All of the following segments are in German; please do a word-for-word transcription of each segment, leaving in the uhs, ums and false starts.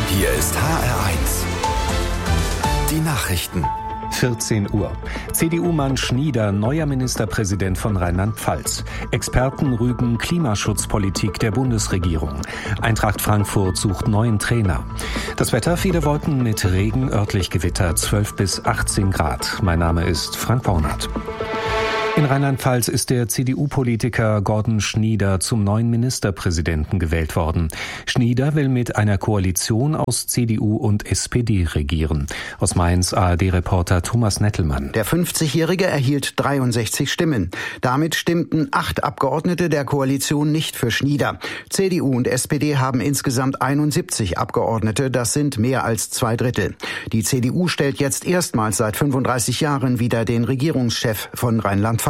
Hier ist H R eins. Die Nachrichten. vierzehn Uhr. C D U-Mann Schnieder, neuer Ministerpräsident von Rheinland-Pfalz. Experten rügen Klimaschutzpolitik der Bundesregierung. Eintracht Frankfurt sucht neuen Trainer. Das Wetter, viele Wolken mit Regen, örtlich Gewitter, zwölf bis achtzehn Grad. Mein Name ist Frank Baunert. In Rheinland-Pfalz ist der C D U-Politiker Gordon Schnieder zum neuen Ministerpräsidenten gewählt worden. Schnieder will mit einer Koalition aus C D U und S P D regieren. Aus Mainz A R D-Reporter Thomas Nettelmann. Der fünfzigjährige erhielt dreiundsechzig Stimmen. Damit stimmten acht Abgeordnete der Koalition nicht für Schnieder. C D U und S P D haben insgesamt einundsiebzig Abgeordnete, das sind mehr als zwei Drittel. Die C D U stellt jetzt erstmals seit fünfunddreißig Jahren wieder den Regierungschef von Rheinland-Pfalz.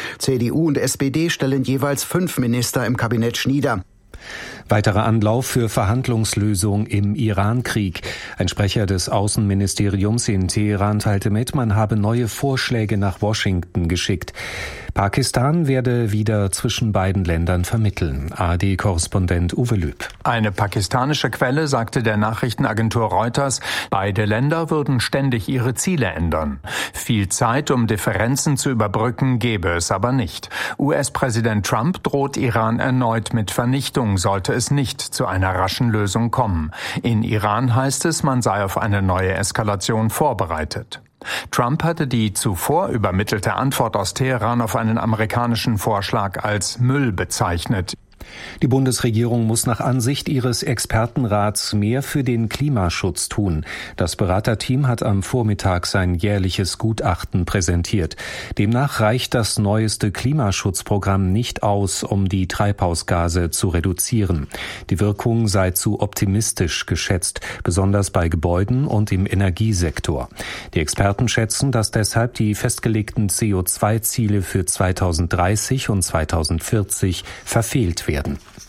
C D U und S P D stellen jeweils fünf Minister im Kabinett Schnieder. Weiterer Anlauf für Verhandlungslösung im Iran-Krieg. Ein Sprecher des Außenministeriums in Teheran teilte mit, man habe neue Vorschläge nach Washington geschickt. Pakistan werde wieder zwischen beiden Ländern vermitteln. A R D-Korrespondent Uwe Lüb. Eine pakistanische Quelle sagte der Nachrichtenagentur Reuters, beide Länder würden ständig ihre Ziele ändern. Viel Zeit, um Differenzen zu überbrücken, gebe es aber nicht. U S-Präsident Trump droht Iran erneut mit Vernichtung, sollte es nicht zu einer raschen Lösung kommen. In Iran heißt es, man sei auf eine neue Eskalation vorbereitet. Trump hatte die zuvor übermittelte Antwort aus Teheran auf einen amerikanischen Vorschlag als Müll bezeichnet. Die Bundesregierung muss nach Ansicht ihres Expertenrats mehr für den Klimaschutz tun. Das Beraterteam hat am Vormittag sein jährliches Gutachten präsentiert. Demnach reicht das neueste Klimaschutzprogramm nicht aus, um die Treibhausgase zu reduzieren. Die Wirkung sei zu optimistisch geschätzt, besonders bei Gebäuden und im Energiesektor. Die Experten schätzen, dass deshalb die festgelegten C O zwei Ziele für zweitausenddreißig und zweitausendvierzig verfehlt werden.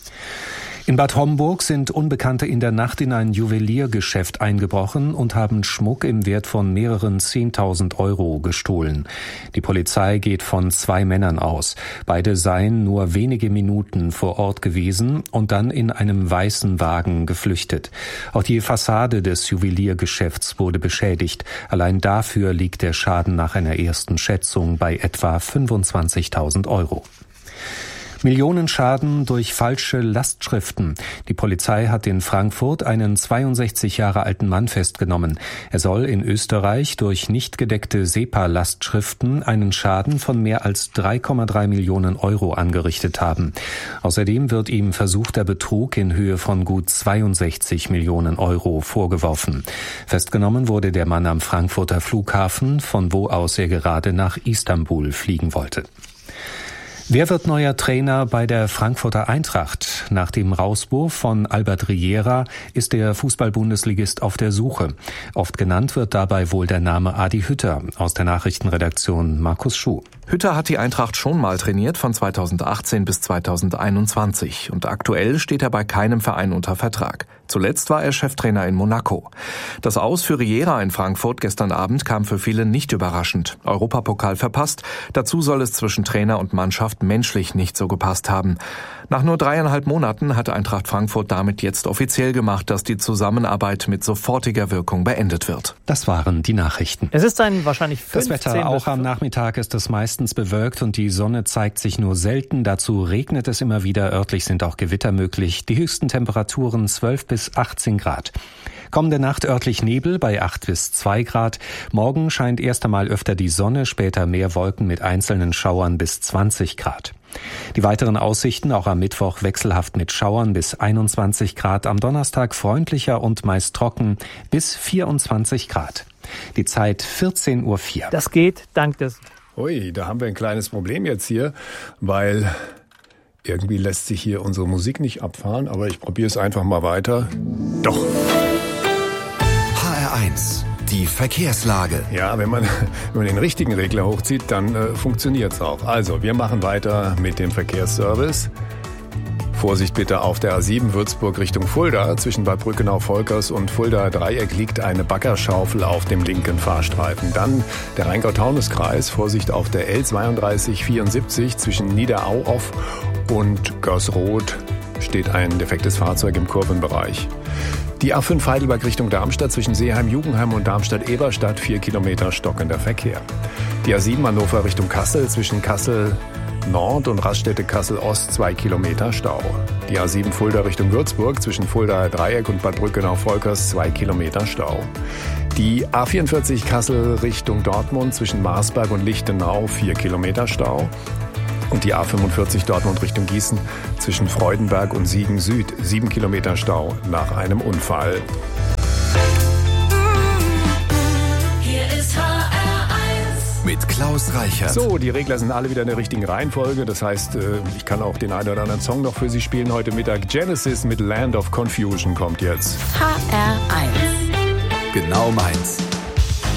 In Bad Homburg sind Unbekannte in der Nacht in ein Juweliergeschäft eingebrochen und haben Schmuck im Wert von mehreren zehntausend Euro gestohlen. Die Polizei geht von zwei Männern aus. Beide seien nur wenige Minuten vor Ort gewesen und dann in einem weißen Wagen geflüchtet. Auch die Fassade des Juweliergeschäfts wurde beschädigt. Allein dafür liegt der Schaden nach einer ersten Schätzung bei etwa fünfundzwanzigtausend Euro. Millionenschaden durch falsche Lastschriften. Die Polizei hat in Frankfurt einen zweiundsechzig Jahre alten Mann festgenommen. Er soll in Österreich durch nicht gedeckte SEPA-Lastschriften einen Schaden von mehr als drei Komma drei Millionen Euro angerichtet haben. Außerdem wird ihm versuchter Betrug in Höhe von gut zweiundsechzig Millionen Euro vorgeworfen. Festgenommen wurde der Mann am Frankfurter Flughafen, von wo aus er gerade nach Istanbul fliegen wollte. Wer wird neuer Trainer bei der Frankfurter Eintracht? Nach dem Rauswurf von Albert Riera ist der Fußball-Bundesligist auf der Suche. Oft genannt wird dabei wohl der Name Adi Hütter. Aus der Nachrichtenredaktion Markus Schuh. Hütter hat die Eintracht schon mal trainiert, von zweitausendachtzehn bis zweitausendeinundzwanzig. Und aktuell steht er bei keinem Verein unter Vertrag. Zuletzt war er Cheftrainer in Monaco. Das Aus für Riera in Frankfurt gestern Abend kam für viele nicht überraschend. Europapokal verpasst. Dazu soll es zwischen Trainer und Mannschaft menschlich nicht so gepasst haben. Nach nur dreieinhalb Monaten hat Eintracht Frankfurt damit jetzt offiziell gemacht, dass die Zusammenarbeit mit sofortiger Wirkung beendet wird. Das waren die Nachrichten. Es ist ein wahrscheinlich Das Wetter auch am Nachmittag ist es meistens bewölkt und die Sonne zeigt sich nur selten. Dazu regnet es immer wieder. Örtlich sind auch Gewitter möglich. Die höchsten Temperaturen zwölf bis achtzehn Grad. Kommende Nacht örtlich Nebel bei acht bis zwei Grad. Morgen scheint erst einmal öfter die Sonne, später mehr Wolken mit einzelnen Schauern bis zwanzig Grad. Die weiteren Aussichten auch am Mittwoch wechselhaft mit Schauern bis einundzwanzig Grad. Am Donnerstag freundlicher und meist trocken bis vierundzwanzig Grad. Die Zeit vierzehn Uhr vier. Das geht dank des... Ui, da haben wir ein kleines Problem jetzt hier, weil irgendwie lässt sich hier unsere Musik nicht abfahren, aber ich probiere es einfach mal weiter. Doch. H R eins, die Verkehrslage. Ja, wenn man, wenn man den richtigen Regler hochzieht, dann äh, funktioniert es auch. Also, wir machen weiter mit dem Verkehrsservice. Vorsicht bitte auf der A sieben Würzburg Richtung Fulda. Zwischen Bad Brückenau-Volkers und Fulda Dreieck liegt eine Baggerschaufel auf dem linken Fahrstreifen. Dann der Rheingau-Taunus-Kreis. Vorsicht auf der L zweiunddreißig vierundsiebzig zwischen Niederauhoff und Görsroth steht ein defektes Fahrzeug im Kurvenbereich. Die A fünf Heidelberg Richtung Darmstadt zwischen Seeheim-Jugendheim und Darmstadt-Eberstadt vier Kilometer stockender Verkehr. Die A sieben Hannover Richtung Kassel zwischen Kassel Nord und Raststätte Kassel-Ost zwei Kilometer Stau. Die A sieben Fulda Richtung Würzburg zwischen Fuldaer Dreieck und Bad Brückenau-Volkers zwei Kilometer Stau. Die A vierundvierzig Kassel Richtung Dortmund zwischen Marsberg und Lichtenau vier Kilometer Stau. Und die A fünfundvierzig Dortmund Richtung Gießen zwischen Freudenberg und Siegen Süd sieben Kilometer Stau nach einem Unfall. Mit Klaus Reichert. So, die Regler sind alle wieder in der richtigen Reihenfolge. Das heißt, ich kann auch den einen oder anderen Song noch für Sie spielen heute Mittag. Genesis mit Land of Confusion kommt jetzt. H R eins. Genau meins.